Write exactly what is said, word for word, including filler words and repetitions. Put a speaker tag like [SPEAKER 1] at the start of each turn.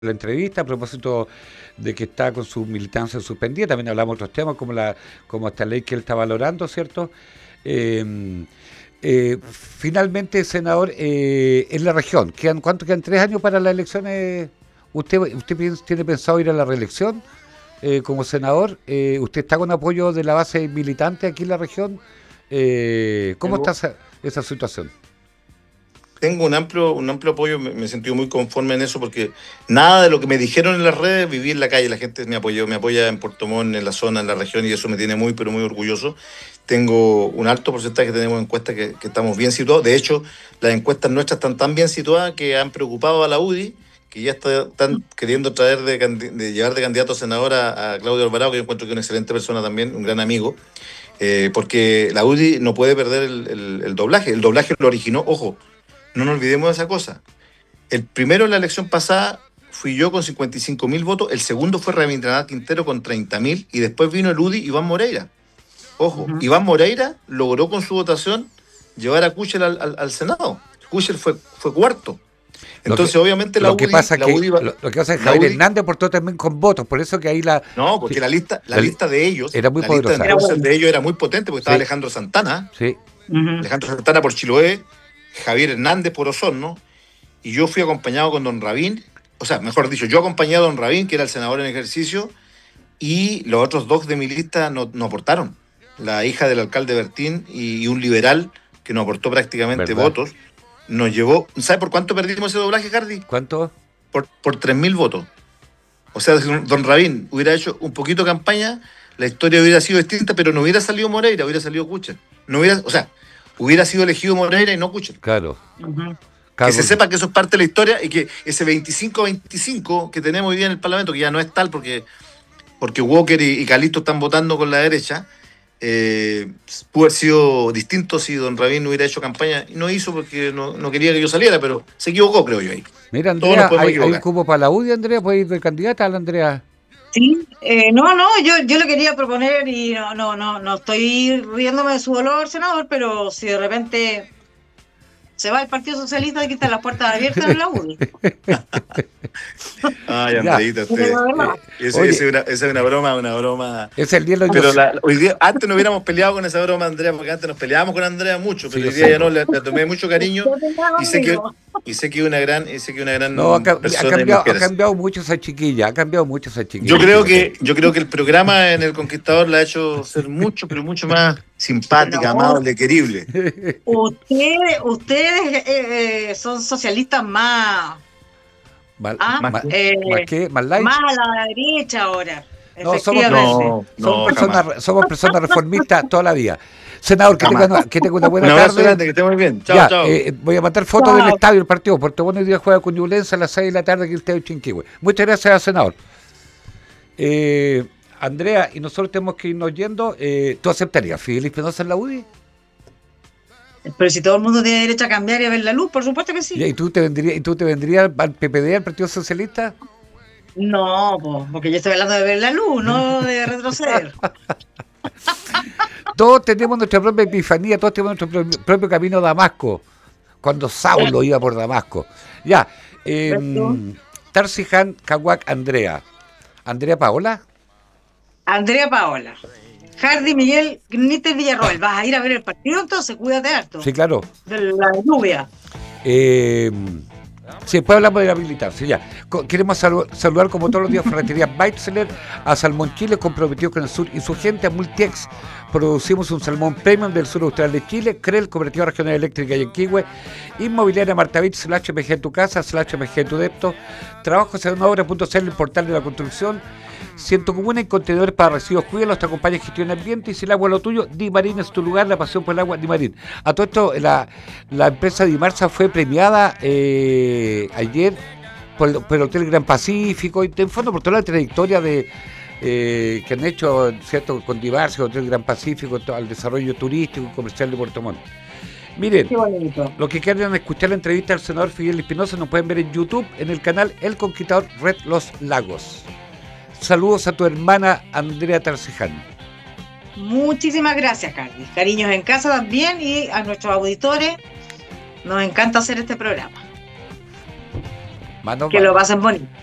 [SPEAKER 1] la entrevista a propósito de que está con su militancia suspendida. También hablamos de otros temas como la como esta ley que él está valorando, ¿cierto? Eh, eh, Finalmente, senador, eh, en la región, ¿quedan, ¿cuánto quedan? ¿Tres años para las elecciones? ¿Usted, usted piensa- tiene pensado ir a la reelección eh, como senador? Eh, ¿Usted está con apoyo de la base militante aquí en la región? Eh, ¿Cómo está
[SPEAKER 2] Tengo,
[SPEAKER 1] esa, esa situación?
[SPEAKER 2] tengo un amplio, un amplio apoyo, me, me he sentido muy conforme en eso porque nada de lo que me dijeron en las redes viví en la calle, la gente me apoyó, me apoya en Puerto Montt, en la zona, en la región y eso me tiene muy, pero muy orgulloso. Tengo un alto porcentaje, tenemos encuestas que, que estamos bien situados, de hecho las encuestas nuestras están tan bien situadas que han preocupado a la U D I, que ya está, están queriendo traer de, candi- de llevar de candidato a senador a, a Claudio Alvarado, que yo encuentro que es una excelente persona también, un gran amigo, eh, porque la U D I no puede perder el, el el doblaje, el doblaje lo originó, ojo. No nos olvidemos de esa cosa. El primero en la elección pasada fui yo con cincuenta y cinco mil votos, el segundo fue Rabindranath Quintero con treinta mil y después vino el U D I Iván Moreira. Ojo,
[SPEAKER 3] Ujú.
[SPEAKER 2] Iván Moreira logró con su votación llevar a Kuchel al, al, al Senado. Kuchel fue, fue cuarto.
[SPEAKER 1] Lo
[SPEAKER 2] Entonces,
[SPEAKER 1] que,
[SPEAKER 2] obviamente, la
[SPEAKER 1] lo que
[SPEAKER 2] U D I,
[SPEAKER 1] pasa es
[SPEAKER 2] la
[SPEAKER 1] que
[SPEAKER 2] U D I, va-
[SPEAKER 1] lo, lo que pasa es que
[SPEAKER 2] la
[SPEAKER 1] Javier
[SPEAKER 2] U D I,
[SPEAKER 1] Hernández aportó también con votos, por eso que ahí la,
[SPEAKER 2] no, porque
[SPEAKER 1] sí,
[SPEAKER 2] la lista, la
[SPEAKER 1] la li-
[SPEAKER 2] lista de ellos,
[SPEAKER 1] era muy
[SPEAKER 2] la lista
[SPEAKER 1] poderosa.
[SPEAKER 3] Era
[SPEAKER 2] entonces
[SPEAKER 3] bueno.
[SPEAKER 2] de ellos era muy potente, porque estaba
[SPEAKER 1] Sí,
[SPEAKER 2] Alejandro Santana,
[SPEAKER 1] sí.
[SPEAKER 3] Ujú.
[SPEAKER 2] Alejandro Santana por Chiloé, Javier Hernández por Osorno, y yo fui acompañado con don Rabín, o sea, mejor dicho, yo acompañé a don Rabín, que era el senador en ejercicio, y los otros dos de mi lista no, no aportaron. La hija del alcalde Bertín y, y un liberal que no aportó prácticamente
[SPEAKER 1] ¿Verdad?
[SPEAKER 2] votos, nos llevó, ¿sabe por cuánto perdimos ese doblaje, Cardi?
[SPEAKER 1] ¿Cuánto?
[SPEAKER 2] Por, por tres mil votos. O sea, si don Rabín hubiera hecho un poquito campaña, la historia hubiera sido distinta, pero no hubiera salido Moreira, hubiera salido Kuchel. No hubiera, o sea, hubiera sido elegido Moreira y no Kuchel.
[SPEAKER 1] Claro,
[SPEAKER 3] Ujú.
[SPEAKER 2] Que
[SPEAKER 1] claro,
[SPEAKER 2] se
[SPEAKER 1] porque,
[SPEAKER 2] sepa que eso es parte de la historia y que ese veinticinco veinticinco que tenemos hoy día en el Parlamento, que ya no es tal porque, porque Walker y, y Calisto están votando con la derecha, eh, pudo haber sido distinto si don Rabín no hubiera hecho campaña. Y no hizo porque no, no quería que yo saliera, pero se equivocó, creo yo ahí.
[SPEAKER 1] mira,
[SPEAKER 2] Todos nos
[SPEAKER 1] Andrea,
[SPEAKER 2] podemos
[SPEAKER 1] hay, hay un
[SPEAKER 2] equivocar.
[SPEAKER 1] cupo para la U D I, Andrea, puede ir de candidata a la Andrea.
[SPEAKER 3] Sí, eh, no, no, yo, yo le quería proponer y no, no, no, no estoy riéndome de su dolor, senador, pero si de repente se va el Partido Socialista, aquí están las puertas abiertas en la U D I.
[SPEAKER 2] Ay,
[SPEAKER 1] Ya,
[SPEAKER 2] Andreita,
[SPEAKER 3] Pero
[SPEAKER 2] usted.
[SPEAKER 3] la verdad,
[SPEAKER 1] eh,
[SPEAKER 2] Ese,
[SPEAKER 1] oye,
[SPEAKER 2] ese una- esa es una broma, una broma.
[SPEAKER 1] es el día de los
[SPEAKER 2] Pero
[SPEAKER 1] inocentes.
[SPEAKER 2] la, hoy día, antes no hubiéramos peleado con esa broma, Andrea, porque antes nos peleábamos con Andrea mucho,
[SPEAKER 1] Sí,
[SPEAKER 2] pero
[SPEAKER 1] yo
[SPEAKER 2] hoy día
[SPEAKER 1] sé,
[SPEAKER 2] ya no,
[SPEAKER 1] po.
[SPEAKER 2] le, le tomé mucho cariño
[SPEAKER 3] usted tenga
[SPEAKER 2] y sé que
[SPEAKER 3] conmigo.
[SPEAKER 2] y sé que es una gran, y sé que una
[SPEAKER 1] No, ha,
[SPEAKER 2] gran
[SPEAKER 1] ca- ha
[SPEAKER 2] persona y
[SPEAKER 1] cambiado, ha
[SPEAKER 2] mujeres.
[SPEAKER 1] cambiado mucho esa chiquilla, ha cambiado mucho esa
[SPEAKER 2] Yo
[SPEAKER 1] chiquilla,
[SPEAKER 2] creo
[SPEAKER 1] fíjate.
[SPEAKER 2] que, yo creo que el programa en El Conquistador la ha hecho ser mucho, pero mucho más simpática,
[SPEAKER 3] No,
[SPEAKER 2] amable, querible.
[SPEAKER 3] ustedes, ustedes eh, eh, son socialistas más,
[SPEAKER 1] Mal,
[SPEAKER 3] ah,
[SPEAKER 2] Más
[SPEAKER 1] mal,
[SPEAKER 2] que.
[SPEAKER 1] ¿más
[SPEAKER 3] eh,
[SPEAKER 1] qué? ¿Más light?
[SPEAKER 3] más a la derecha ahora,
[SPEAKER 1] No, somos,
[SPEAKER 3] efectivamente.
[SPEAKER 2] No,
[SPEAKER 1] somos
[SPEAKER 2] no, jamás.
[SPEAKER 1] personas, somos personas reformistas toda la vida. Senador, que tenga,
[SPEAKER 2] Jamás.
[SPEAKER 1] una- que tenga una
[SPEAKER 2] Un
[SPEAKER 1] buena
[SPEAKER 2] abrazo
[SPEAKER 1] tarde.
[SPEAKER 2] grande, que esté muy bien. Chao,
[SPEAKER 1] Ya,
[SPEAKER 2] chao.
[SPEAKER 1] eh, voy a mandar fotos del
[SPEAKER 3] Chao.
[SPEAKER 1] estadio del partido. Puerto Montt hoy día juega con Ñublense a las seis de la tarde aquí en el Estadio Chinquihue. Muchas gracias, senador. Eh, Andrea, y nosotros tenemos que irnos yendo. Eh, ¿Tú aceptarías Fidel Espinosa en la U D I?
[SPEAKER 3] Pero si todo el mundo tiene derecho a cambiar y a ver la luz, por supuesto que
[SPEAKER 1] Ya,
[SPEAKER 3] sí.
[SPEAKER 1] ¿Y tú te vendrías, y tú te vendrías al P P D, al Partido Socialista?
[SPEAKER 3] No, po, porque yo estoy hablando de ver la luz, no de retroceder.
[SPEAKER 1] Todos tenemos nuestra propia epifanía, todos tenemos nuestro pro- propio camino a Damasco, cuando Saulo iba por Damasco. Ya, eh,
[SPEAKER 3] ¿Ves tú?
[SPEAKER 1] Tarsijan Kawak Andrea. ¿Andrea Paola?
[SPEAKER 3] Andrea Paola. Hardy Miguel Gniter Villarroel. ¿Vas a ir a ver el partido entonces? Cuídate
[SPEAKER 1] Sí,
[SPEAKER 3] harto.
[SPEAKER 1] claro.
[SPEAKER 3] De la lluvia.
[SPEAKER 1] Eh, sí, después hablamos de la militancia. Ya. Co- Queremos salu- saludar como todos los días Ferretería Weitzeler, a Salmón Chile, comprometido con el sur y su gente, a Multiex. Producimos un salmón premium del sur austral de Chile, Creel, Cooperativa Regional Eléctrica y Yanquihue, Inmobiliaria Martavich, slash M G en tu casa, slash M G en tu depto, trabajos en obra punto c l, el portal de la construcción, Ciento Comuna y contenedores para residuos, cuídalos, te acompaña en gestión de ambiente y si el agua es lo tuyo, Dimarín es tu lugar, la pasión por el agua, Dimarín. A todo esto, la, la empresa Dimarsa fue premiada eh, ayer por, el- por el Hotel Gran Pacífico y en fondo por toda la trayectoria de eh, que han hecho, ¿cierto?, con Dimarsa, Hotel Gran Pacífico, to- al desarrollo turístico y comercial de Puerto Montt. Miren,
[SPEAKER 3] Qué bonito.
[SPEAKER 1] los que quieran escuchar la entrevista al senador Fidel Espinosa nos pueden ver en YouTube, en el canal El Conquistador Red Los Lagos. Saludos a tu hermana Andrea Tarciján.
[SPEAKER 3] Muchísimas gracias, Carly. Cariños en casa también y a nuestros auditores. Nos encanta hacer este programa.
[SPEAKER 1] Mano,
[SPEAKER 3] Que lo pasen bonito.